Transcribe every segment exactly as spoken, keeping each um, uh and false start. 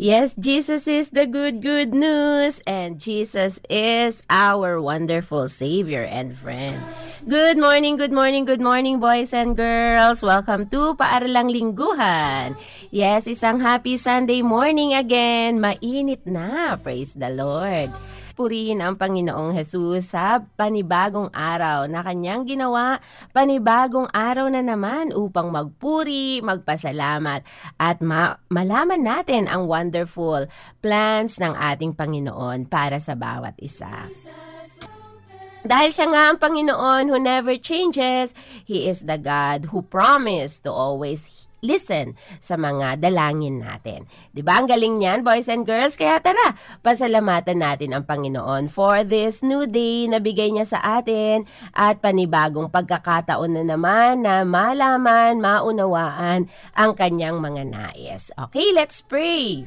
Yes, Jesus is the good, good news, and Jesus is our wonderful Savior and friend. Good morning, good morning, good morning, boys and girls. Welcome to Paaralang Lingguhan. Yes, isang happy Sunday morning again. Mainit na, praise the Lord. Purihin ang Panginoong Jesus sa panibagong araw na kanyang ginawa, panibagong araw na naman upang magpuri, magpasalamat at ma- malaman natin ang wonderful plans ng ating Panginoon para sa bawat isa. Dahil siya nga ang Panginoon who never changes, He is the God who promised to always listen sa mga dalangin natin. Diba? Ang galing niyan, boys and girls? Kaya tara, pasalamatan natin ang Panginoon for this new day na bigay niya sa atin at panibagong pagkakataon na naman na malaman, maunawaan ang kanyang mga nais. Okay, let's pray.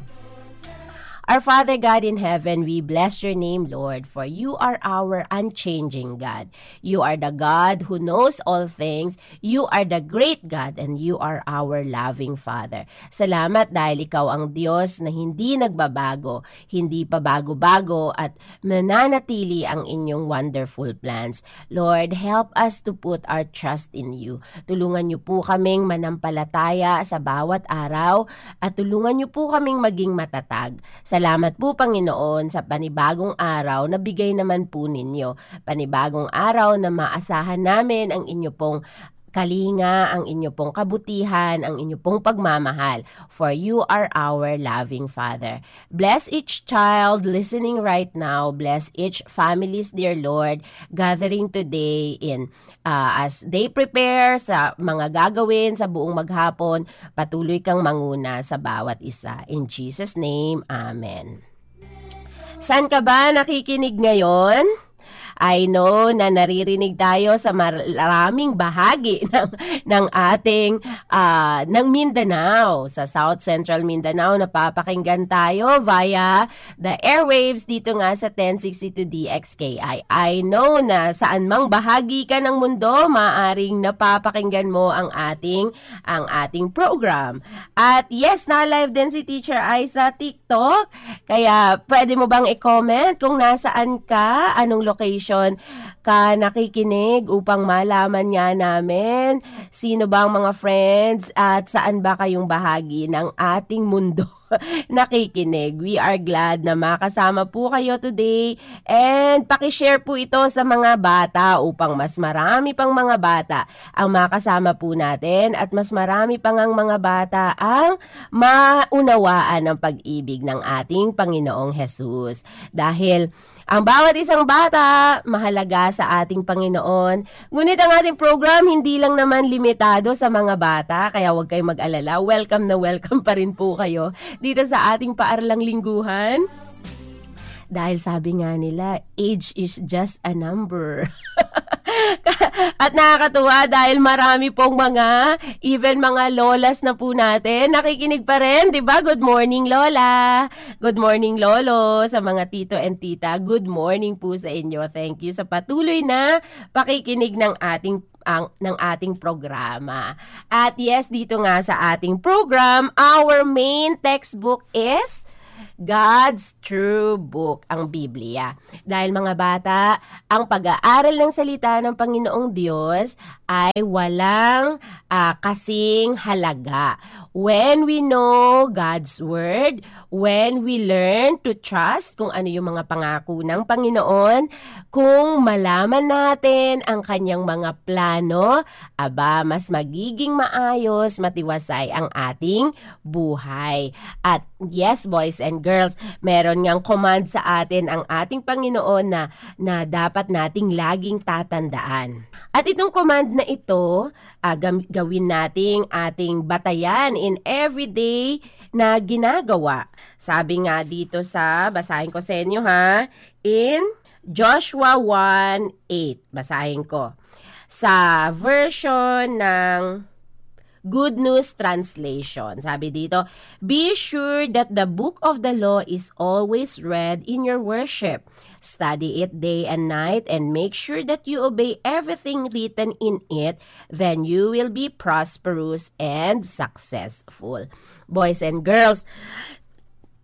Our Father God in heaven, we bless your name, Lord, for you are our unchanging God. You are the God who knows all things. You are the great God and you are our loving Father. Salamat dahil ikaw ang Diyos na hindi nagbabago, hindi pa bago-bago at nananatili ang inyong wonderful plans. Lord, help us to put our trust in you. Tulungan niyo po kaming manampalataya sa bawat araw at tulungan niyo po kaming maging matatag. Salamat po, Panginoon, sa panibagong araw na bigay naman po ninyo. Panibagong araw na maasahan namin ang inyo pong kalinga, ang inyo pong kabutihan, ang inyo pong pagmamahal. For you are our loving Father. Bless each child listening right now. Bless each families, dear Lord, gathering today in uh, as they prepare sa mga gagawin sa buong maghapon. Patuloy kang manguna sa bawat isa. In Jesus' name, Amen. Saan ka ba nakikinig ngayon? I know na naririnig tayo sa maraming bahagi ng ng ating uh, ng Mindanao. Sa South Central Mindanao napapakinggan tayo via the airwaves dito nga sa ten sixty-two D X K I. I know na saan mang bahagi ka ng mundo, maaring napapakinggan mo ang ating ang ating program. At yes, na live din si Teacher Ai sa TikTok. Kaya pwede mo bang i-comment kung nasaan ka, anong location ka nakikinig upang malaman nga namin sino ba ang mga friends at saan ba kayong bahagi ng ating mundo nakikinig. We are glad na makasama po kayo today and pakishare po ito sa mga bata upang mas marami pang mga bata ang makasama po natin at mas marami pang ang mga bata ang maunawaan ng pag-ibig ng ating Panginoong Jesus. Dahil ang bawat isang bata, mahalaga sa ating Panginoon. Ngunit ang ating program, hindi lang naman limitado sa mga bata, kaya huwag kayong mag-alala. Welcome na welcome pa rin po kayo dito sa ating Paaralang Lingguhan. Dahil sabi nga nila, age is just a number. At nakakatuwa dahil marami pong mga, even mga lolas na po natin, nakikinig pa rin, di ba? Good morning, Lola. Good morning, Lolo. Sa mga tito and tita, good morning po sa inyo. Thank you sa patuloy na pakikinig ng ating ang ng ating programa. At yes, dito nga sa ating program, our main textbook is God's True Book, ang Biblia. Dahil mga bata, ang pag-aaral ng salita ng Panginoong Diyos ay walang uh, kasing halaga. When we know God's Word, when we learn to trust kung ano yung mga pangako ng Panginoon, kung malaman natin ang kanyang mga plano, aba, mas magiging maayos, matiwasay ang ating buhay. At yes, boys and girls, meron ngang command sa atin ang ating Panginoon na, na dapat nating laging tatandaan. At itong command na ito, uh, gawin nating ating batayan in everyday na ginagawa. Sabi nga dito sa, basahin ko sa inyo ha, in Joshua one eight, basahin ko. Sa version ng Good News Translation. Sabi dito, be sure that the book of the law is always read in your worship. Study it day and night and make sure that you obey everything written in it. Then you will be prosperous and successful. Boys and girls,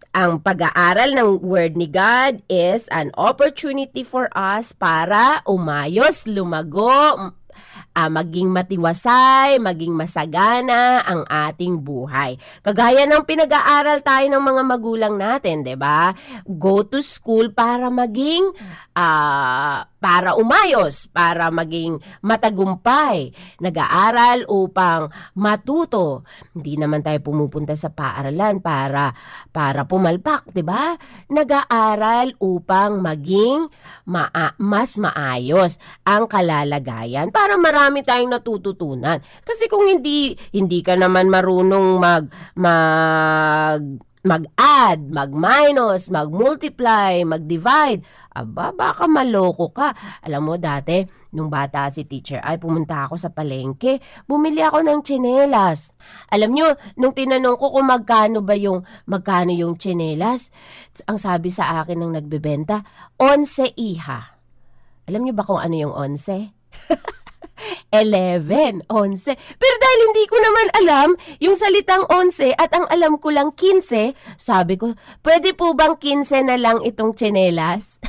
ang pag-aaral ng Word ni God is an opportunity for us para umayos, lumago, Uh, maging matiwasay, maging masagana ang ating buhay. Kagaya ng pinag-aaral tayo ng mga magulang natin, 'di ba? Go to school para maging uh, para umayos, para maging matagumpay. Nag-aaral upang matuto. Hindi naman tayo pumupunta sa paaralan para para pumalpak, 'di ba? Nag-aaral upang maging ma- mas maayos ang kalalagayan para marami tayong natututunan. Kasi kung hindi hindi ka naman marunong mag mag mag-add, mag-minus, mag-multiply, mag-divide, aba, baka maloko ka. Alam mo, dati, nung bata si teacher, ay pumunta ako sa palengke, bumili ako ng tsinelas. Alam nyo, nung tinanong ko kung magkano ba yung, magkano yung tsinelas, ang sabi sa akin ng nagbebenta, onse iha. Alam nyo ba kung ano yung onse? eleven, onse. Pero dahil hindi ko naman alam yung salitang onse at ang alam ko lang quince, sabi ko, pwede po bang quince na lang itong tsinelas?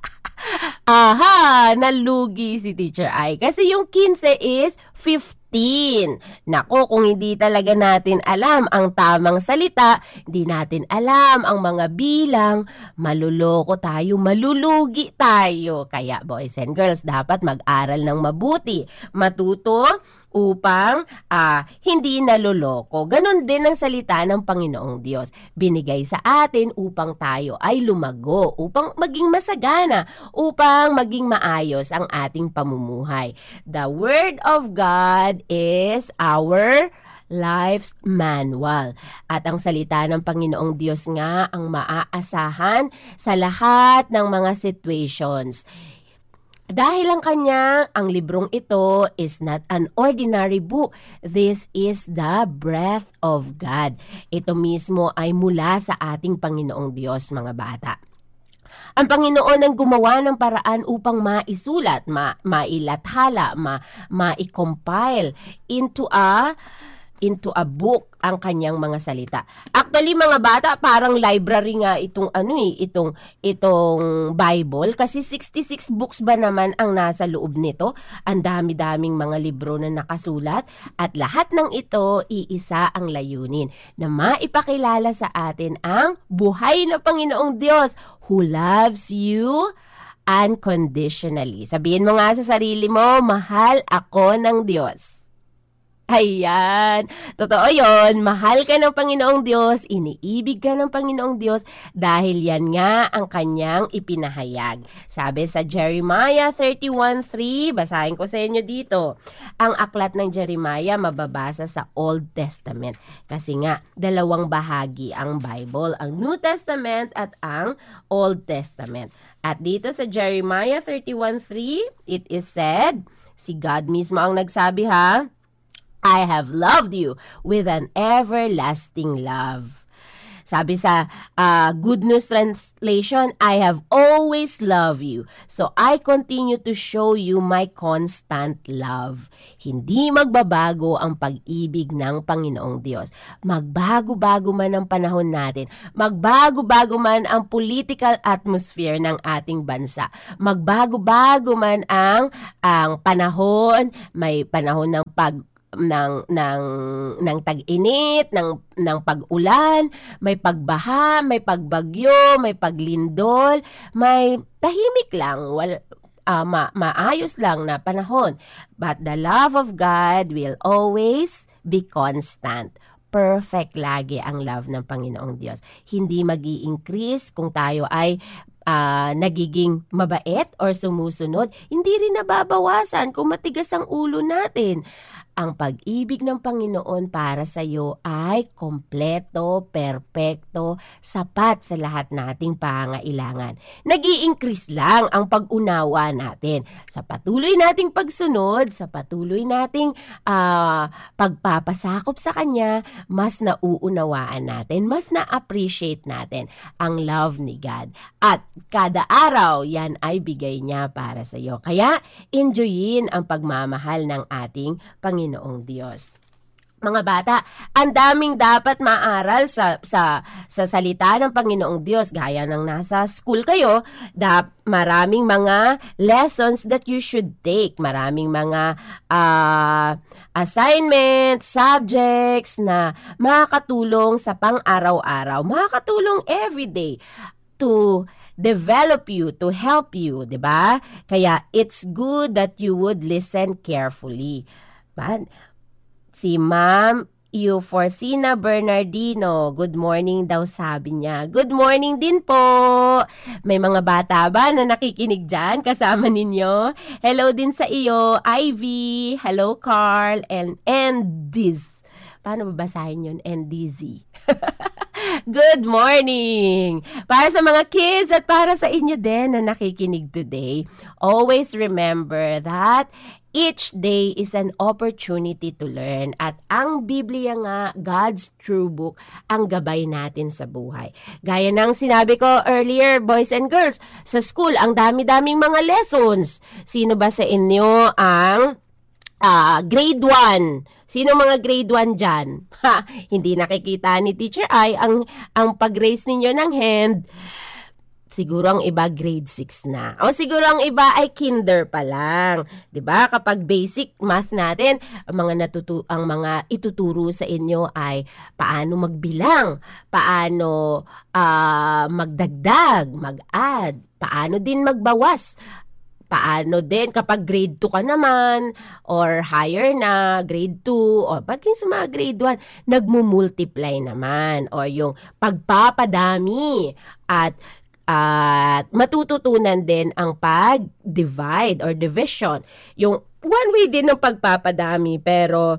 Aha, nalugi si Teacher Ai. Kasi yung quince is fifteen. Nako, kung hindi talaga natin alam ang tamang salita, hindi natin alam ang mga bilang, maluloko tayo, malulugi tayo. Kaya boys and girls, dapat mag-aral ng mabuti, matuto upang uh, hindi naluloko. Ganon din ang salita ng Panginoong Diyos. Binigay sa atin upang tayo ay lumago, upang maging masagana, upang maging maayos ang ating pamumuhay. The Word of God is our life's manual. At ang salita ng Panginoong Diyos nga ang maaasahan sa lahat ng mga situations. Dahil ang kanya, ang librong ito is not an ordinary book. This is the breath of God. Ito mismo ay mula sa ating Panginoong Diyos, mga bata. Ang Panginoon ang gumawa ng paraan upang maisulat, ma mailathala, ma ma-compile into a into a book ang kanyang mga salita. Actually, mga bata, parang library nga itong ano eh, itong itong Bible kasi sixty-six books ba naman ang nasa loob nito. Ang dami-daming mga libro na nakasulat at lahat ng ito iisa ang layunin na maipakilala sa atin ang buhay na Panginoong Diyos who loves you unconditionally. Sabihin mo nga sa sarili mo, mahal ako ng Diyos. Ayan, totoo yon. Mahal ka ng Panginoong Diyos, iniibig ka ng Panginoong Diyos dahil yan nga ang kanyang ipinahayag. Sabi sa Jeremiah thirty-one three, basahin ko sa inyo dito. Ang aklat ng Jeremiah mababasa sa Old Testament kasi nga dalawang bahagi ang Bible, ang New Testament at ang Old Testament. At dito sa Jeremiah thirty-one three, it is said, si God mismo ang nagsabi ha, I have loved you with an everlasting love. Sabi sa uh, Good News Translation, I have always loved you, so I continue to show you my constant love. Hindi magbabago ang pag-ibig ng Panginoong Diyos. Magbago-bago man ang panahon natin, magbago-bago man ang political atmosphere ng ating bansa, magbago-bago man ang, ang panahon, may panahon ng pag ng ng ng tag-init, ng ng pag-ulan, may pagbaha, may pagbagyo, may paglindol, may tahimik lang, wal uh, ma maayos lang na panahon. But the love of God will always be constant. Perfect lagi ang love ng Panginoong Diyos. Hindi mag-i-increase kung tayo ay Uh, nagiging mabait or sumusunod, hindi rin nababawasan kung matigas ang ulo natin. Ang pag-ibig ng Panginoon para sa iyo ay kompleto, perpekto, sapat sa lahat nating pangailangan. Nag-i-increase lang ang pag-unawa natin sa patuloy nating pagsunod, sa patuloy nating uh, pagpapasakop sa Kanya, mas nauunawaan natin, mas na-appreciate natin ang love ni God. At kada araw, yan ay bigay niya para sa iyo. Kaya, enjoyin ang pagmamahal ng ating Panginoong Diyos. Mga bata, ang daming dapat maaral sa sa sa salita ng Panginoong Diyos, gaya ng nasa school kayo, da, maraming mga lessons that you should take, maraming mga uh, assignments, subjects na makakatulong sa pang-araw-araw, makakatulong everyday to develop you, to help you, 'di ba? Kaya it's good that you would listen carefully. But si Ma'am Euforcina Bernardino, good morning daw sabi niya. Good morning din po. May mga bata ba na nakikinig dyan kasama ninyo? Hello din sa iyo, Ivy. Hello, Carl. And Endiz. Paano babasahin yun? Endiz. Good morning! Para sa mga kids at para sa inyo din na nakikinig today, always remember that each day is an opportunity to learn at ang Biblia nga, God's true book, ang gabay natin sa buhay. Gaya ng sinabi ko earlier, boys and girls, sa school, ang dami-daming mga lessons. Sino ba sa inyo ang uh, grade one? Sino mga grade one dyan? Ha, hindi nakikita ni Teacher Ay ang, ang pag-raise ninyo ng hand. Siguro ang iba grade six na. O siguro ang iba ay kinder pa lang. 'Di ba? Kapag basic math natin, ang mga natutu ang mga ituturo sa inyo ay paano magbilang, paano uh, magdagdag, mag-add, paano din magbawas. Paano din kapag grade two ka naman or higher na, grade two o pagking sa mga grade one, nagmumultiply naman o yung pagpapadami at at matututunan din ang pag-divide or division. Yung one way din ng pagpapadami pero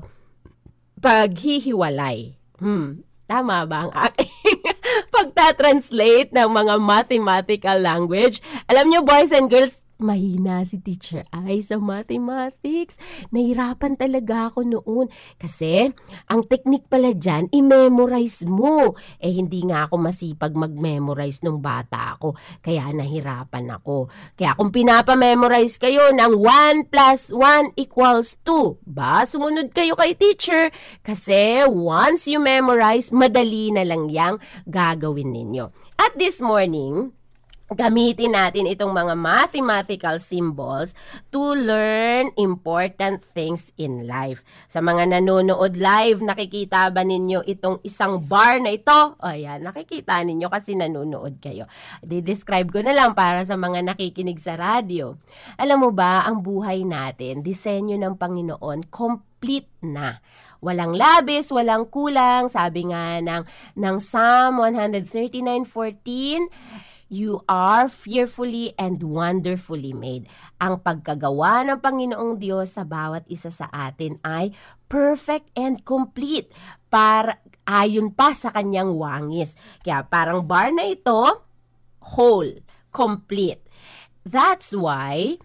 paghihiwalay. Hmm, tama ba ang aking pagta-translate ng mga mathematical language? Alam nyo, boys and girls, mahina si Teacher Ay sa mathematics. Nahirapan talaga ako noon. Kasi, ang technique pala dyan, i-memorize mo. Eh, hindi nga ako masipag mag-memorize nung bata ako. Kaya nahirapan ako. Kaya kung pinapa-memorize kayo ng one plus one equals two, ba, sumunod kayo kay teacher. Kasi, once you memorize, madali na lang yang gagawin ninyo. At this morning, gamitin natin itong mga mathematical symbols to learn important things in life. Sa mga nanonood live, nakikita ba ninyo itong isang bar na ito? O yan, nakikita ninyo kasi nanonood kayo. Di-describe ko na lang para sa mga nakikinig sa radyo. Alam mo ba, ang buhay natin, disenyo ng Panginoon, complete na. Walang labis, walang kulang. Sabi nga ng, ng Psalm one thirty-nine fourteen, you are fearfully and wonderfully made. Ang pagkagawa ng Panginoong Diyos sa bawat isa sa atin ay perfect and complete. Para, ayon pa sa kanyang wangis. Kaya parang bar na ito, whole, complete. That's why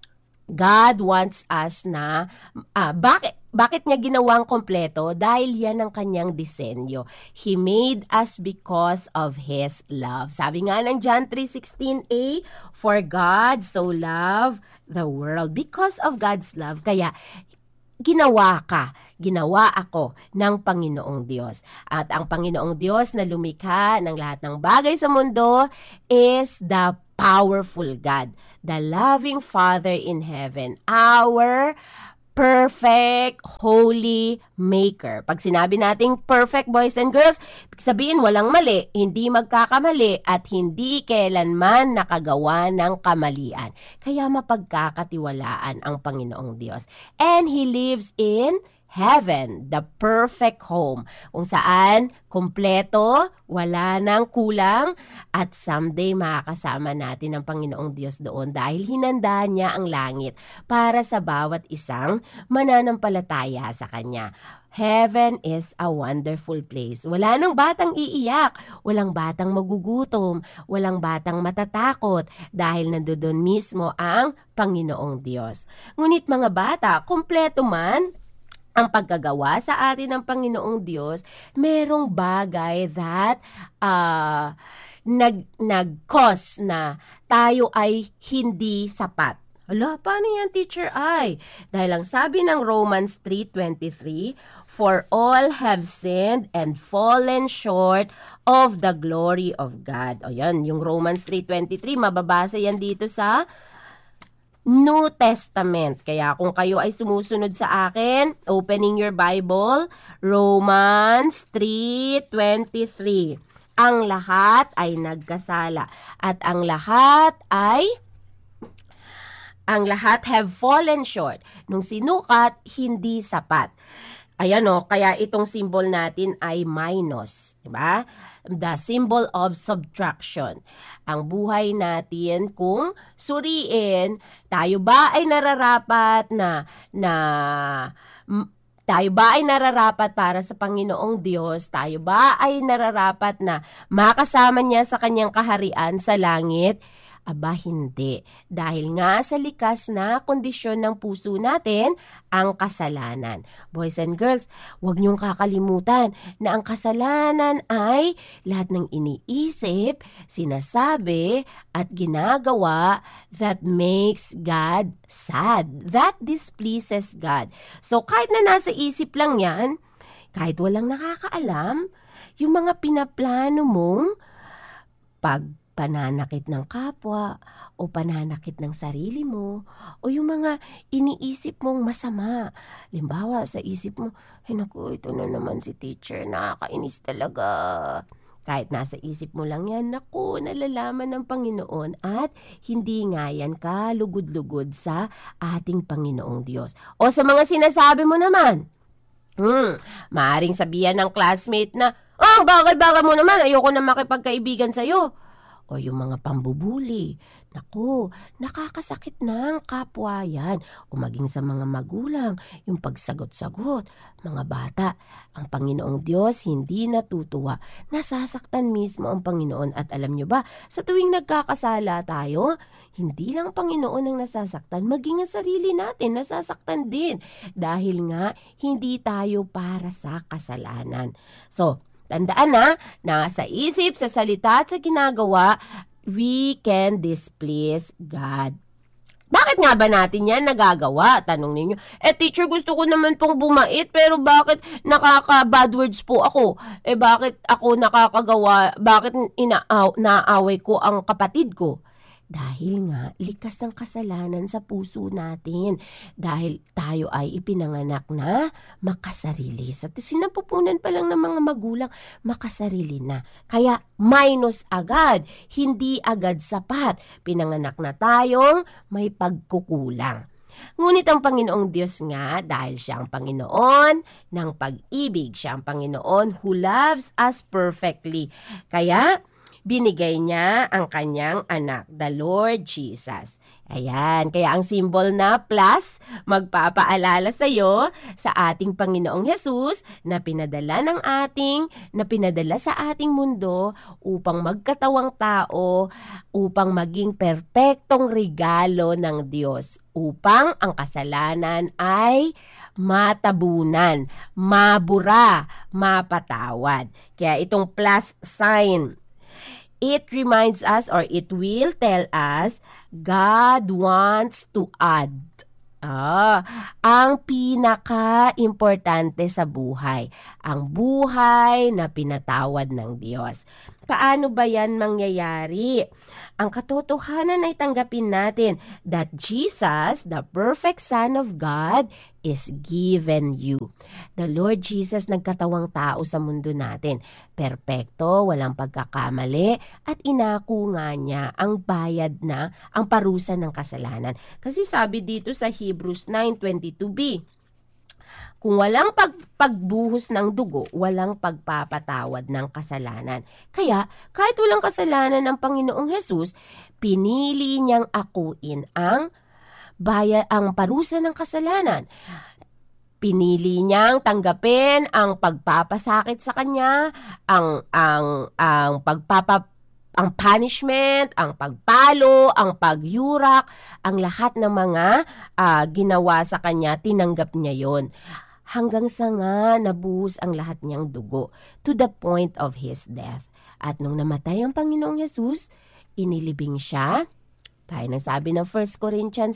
God wants us na, ah, bakit? Bakit niya ginawang kompleto? Dahil yan ang kanyang disenyo. He made us because of His love. Sabi nga ng John three sixteen a, for God so loved the world. Because of God's love. Kaya, ginawa ka, ginawa ako ng Panginoong Diyos. At ang Panginoong Diyos na lumikha ng lahat ng bagay sa mundo is the powerful God, the loving Father in heaven, our perfect, holy maker. Pag sinabi nating perfect, boys and girls, sabihin walang mali, hindi magkakamali, at hindi kailanman nakagawa ng kamalian. Kaya mapagkakatiwalaan ang Panginoong Diyos. And He lives in heaven, the perfect home, kung saan kompleto, wala nang kulang, at someday makakasama natin ang Panginoong Diyos doon dahil hinanda niya ang langit para sa bawat isang mananampalataya sa Kanya. Heaven is a wonderful place. Wala nang batang iiyak, walang batang magugutom, walang batang matatakot dahil nandoon mismo ang Panginoong Diyos. Ngunit mga bata, kompleto man ang pagkagawa sa atin ng Panginoong Diyos, merong bagay that uh, nag, nag-cause na tayo ay hindi sapat. Hala, paano yan, Teacher Ay? Dahil ang sabi ng Romans three twenty-three, For all have sinned and fallen short of the glory of God. O yan, yung Romans three twenty-three, mababasa yan dito sa New Testament. Kaya kung kayo ay sumusunod sa akin, opening your Bible, Romans three twenty-three. Ang lahat ay nagkasala at ang lahat ay ang lahat have fallen short. Nung sinukat, hindi sapat. Ayan o, kaya itong symbol natin ay minus, diba? The symbol of subtraction. Ang buhay natin, kung suriin, tayo ba ay nararapat na na tayo ba ay nararapat para sa Panginoong Diyos? Tayo ba ay nararapat na makasama niya sa kanyang kaharian sa langit? Aba, hindi. Dahil nga sa likas na kondisyon ng puso natin, ang kasalanan. Boys and girls, huwag niyong kakalimutan na ang kasalanan ay lahat ng iniisip, sinasabi, at ginagawa that makes God sad. That displeases God. So, kahit na nasa isip lang yan, kahit walang nakakaalam, yung mga pinaplano mong pag pananakit ng kapwa o pananakit ng sarili mo o yung mga iniisip mong masama. Limbawa, sa isip mo, ay naku, ito na naman si teacher, nakakainis talaga. Kahit nasa isip mo lang yan, naku, nalalaman ng Panginoon at hindi nga yan kalugod-lugod sa ating Panginoong Diyos. O sa mga sinasabi mo naman, hmm, maaring sabihan ng classmate na, oh, bagay-bagay mo naman, ayoko na makipagkaibigan sa'yo. O yung mga pambubuli. Naku, nakakasakit ng kapwa yan. O maging sa mga magulang, yung pagsagot-sagot. Mga bata, ang Panginoong Diyos hindi natutuwa. Nasasaktan mismo ang Panginoon. At alam nyo ba, sa tuwing nagkakasala tayo, hindi lang Panginoon ang nasasaktan, maging ang sarili natin nasasaktan din. Dahil nga, hindi tayo para sa kasalanan. So, tandaan na, na sa isip, sa salita at sa ginagawa, we can displease God. Bakit nga ba natin yan nagagawa? Tanong ninyo. Eh teacher, gusto ko naman pong bumait, pero bakit nakaka-bad words po ako? Eh bakit ako nakakagawa, bakit ina- naaway ko ang kapatid ko? Dahil nga, likas ng kasalanan sa puso natin. Dahil tayo ay ipinanganak na makasarili. Sa sinapupunan pa lang ng mga magulang, makasarili na. Kaya minus agad, hindi agad sapat. Pinanganak na tayong may pagkukulang. Ngunit ang Panginoong Diyos nga, dahil siya ang Panginoon ng pag-ibig, siya ang Panginoon who loves us perfectly. Kaya, binigay niya ang kanyang anak, the Lord Jesus. Ayan, kaya ang symbol na plus, magpapaalala sa iyo sa ating Panginoong Jesus na pinadala ng ating, na pinadala sa ating mundo upang magkatawang tao, upang maging perpektong regalo ng Diyos, upang ang kasalanan ay matabunan, mabura, mapatawad. Kaya itong plus sign, it reminds us or it will tell us God wants to add. Ah, ang pinaka-importante sa buhay, ang buhay na pinatawad ng Diyos. Paano ba yan mangyayari? Ang katotohanan ay tanggapin natin that Jesus, the perfect Son of God, is given you. The Lord Jesus nagkatawang tao sa mundo natin. Perpekto, walang pagkakamali, at inako nga niya ang bayad na, ang parusa ng kasalanan. Kasi sabi dito sa Hebrews nine twenty-two b, kung walang pag pagbuhos ng dugo, walang pagpapatawad ng kasalanan. Kaya, kahit walang kasalanan ng Panginoong Jesus, pinili niyang akuin ang bayad, ang parusa ng kasalanan. Pinili niyang tanggapin ang pagpapasakit sa kanya, ang ang ang pagpapa ang punishment, ang pagpalo, ang pagyurak, ang lahat ng mga uh, ginawa sa kanya, tinanggap niya yon. Hanggang sa nga nabuhos ang lahat niyang dugo to the point of his death. At nung namatay ang Panginoong Jesus, inilibing siya. Kaya nang sabi ng First Corinthians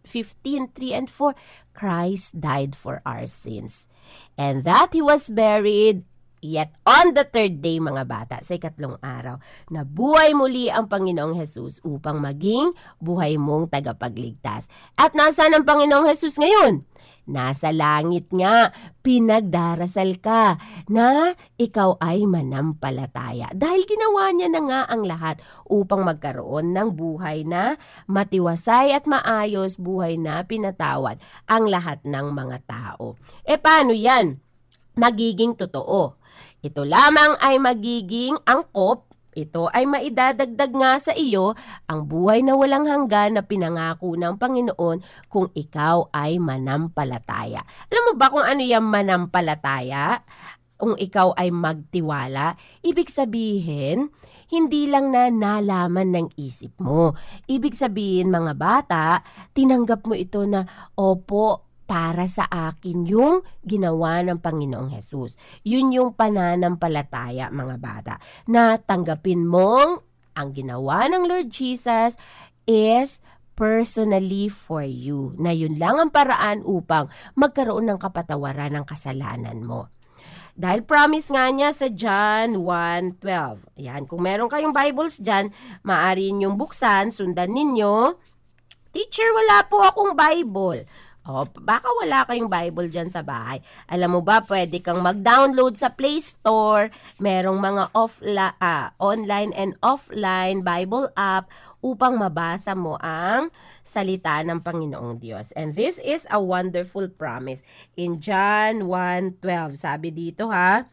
fifteen, three and four, Christ died for our sins. And that He was buried, yet on the third day, mga bata, sa ikatlong araw, nabuhay muli ang Panginoong Hesus upang maging buhay mong tagapagligtas. At nasaan ang Panginoong Hesus ngayon? Nasa langit nga, pinagdarasal ka na ikaw ay manampalataya. Dahil ginawa niya na nga ang lahat upang magkaroon ng buhay na matiwasay at maayos, buhay na pinatawad ang lahat ng mga tao. E paano yan magiging totoo? Ito lamang ay magiging angkop. Ito ay maidadagdag nga sa iyo ang buhay na walang hanggan na pinangako ng Panginoon kung ikaw ay manampalataya. Alam mo ba kung ano yung manampalataya? Kung ikaw ay magtiwala, ibig sabihin, hindi lang na nalaman ng isip mo. Ibig sabihin, mga bata, tinanggap mo ito na, opo, para sa akin yung ginawa ng Panginoong Hesus. Yun yung pananampalataya, mga bata, na tanggapin mong ang ginawa ng Lord Jesus is personally for you. Na yun lang ang paraan upang magkaroon ng kapatawaran ng kasalanan mo. Dahil promise nga niya sa John one twelve. Yan, kung meron kayong Bibles dyan, maaari ninyong buksan, sundan ninyo. Teacher, wala po akong Bible. O, baka wala kayong Bible dyan sa bahay. Alam mo ba, pwede kang mag-download sa Play Store. Merong mga offla- ah, online and offline Bible app upang mabasa mo ang salita ng Panginoong Diyos. And this is a wonderful promise. In John one twelve, sabi dito ha,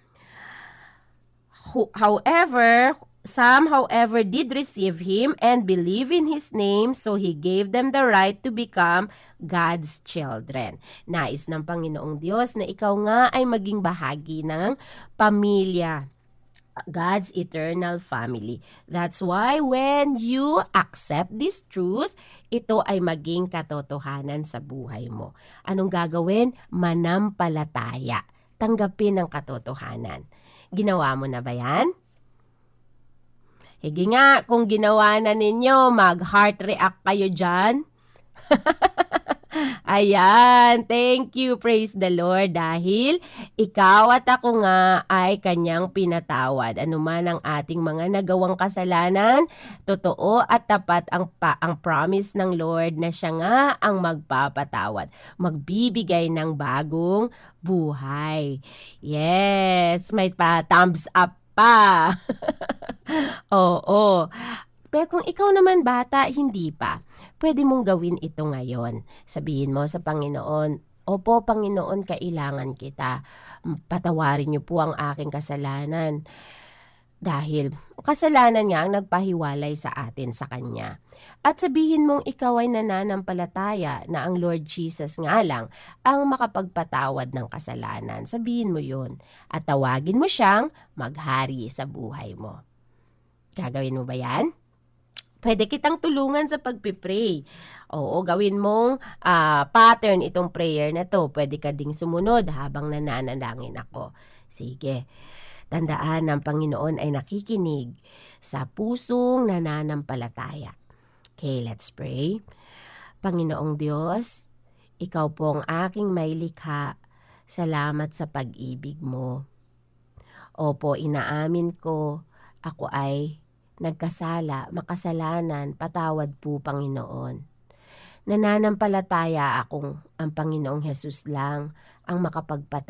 however, some, however, did receive Him and believe in His name, so He gave them the right to become God's children. Nais ng Panginoong Diyos na ikaw nga ay maging bahagi ng pamilya, God's eternal family. That's why when you accept this truth, ito ay maging katotohanan sa buhay mo. Anong gagawin? Manampalataya. Tanggapin ang katotohanan. Ginawa mo na ba yan? Hige nga, kung ginawa na ninyo, mag-heart react kayo dyan. Ayan, thank you, praise the Lord, dahil ikaw at ako nga ay kanyang pinatawad. Ano man ang ating mga nagawang kasalanan, totoo at tapat ang, pa, ang promise ng Lord na siya nga ang magpapatawad, magbibigay ng bagong buhay. Yes, may pa thumbs up pa. Oo. Pero kung ikaw naman bata, hindi pa. Pwede mong gawin ito ngayon. Sabihin mo sa Panginoon, opo Panginoon, kailangan kita. Patawarin niyo po ang aking kasalanan. Dahil kasalanan nga ang nagpahiwalay sa atin sa Kanya. At sabihin mong ikaw ay nananampalataya na ang Lord Jesus nga lang ang makapagpatawad ng kasalanan. Sabihin mo yun. At tawagin mo siyang maghari sa buhay mo. Gagawin mo ba yan? Pwede kitang tulungan sa pagpipray. Oo, gawin mong uh, pattern itong prayer na to. Pwede ka ding sumunod habang nananalangin ako. Sige. Tandaan ng Panginoon ay nakikinig sa pusong nananampalataya. Okay, let's pray. Panginoong Diyos, Ikaw po ang aking may likha. Salamat sa pag-ibig mo. Opo, inaamin ko, ako ay nagkasala, makasalanan, patawad po Panginoon. Nananampalataya akong ang Panginoong Hesus lang ang makapagpatawad